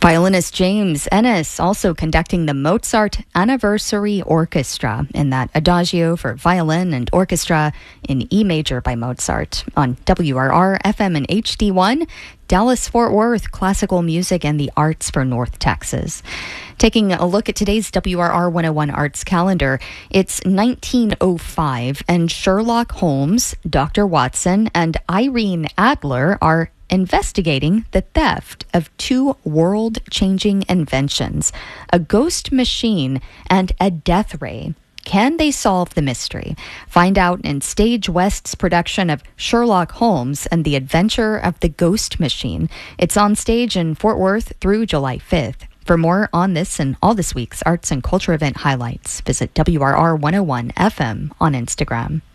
Violinist James Ennis also conducting the Mozart Anniversary Orchestra in that Adagio for violin and orchestra in E major by Mozart on WRR FM and HD1, Dallas-Fort Worth, classical music and the arts for North Texas. Taking a look at today's WRR 101 Arts calendar, it's 1905 and Sherlock Holmes, Dr. Watson, and Irene Adler are investigating the theft of two world-changing inventions, a ghost machine and a death ray. Can they solve the mystery? Find out in Stage West's production of Sherlock Holmes and the Adventure of the Ghost Machine. It's on stage in Fort Worth through July 5th. For more on this and all this week's arts and culture event highlights, visit WRR 101 FM on Instagram.